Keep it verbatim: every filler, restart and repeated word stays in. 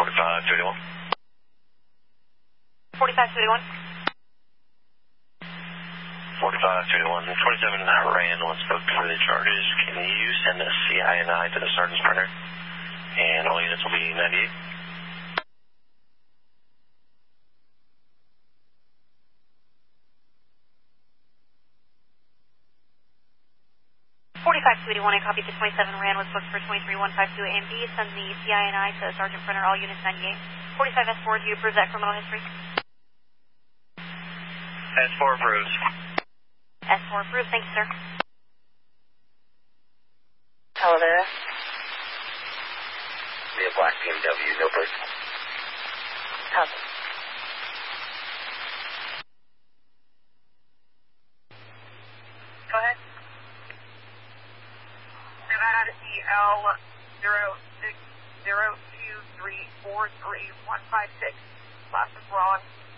forty-five thirty-one. forty-five thirty-one. forty-five thirty-one. twenty-seven ran once booked for the charges. Can you send a C I N I to the sergeant's printer? And all units will be ninety-eight. forty-five thirty-one, I copied the twenty-seven ran was booked for twenty-three one five two A and B. Send the C I N I to the sergeant printer, all units ninety-eight. forty-five S four, do you approve that criminal history? S four approves. S four approved, thank you, sir. Hello there. Be a black B M W, no place. Copy. Go ahead. Nevada E L zero six zero two three four three one five six. Last is Ron.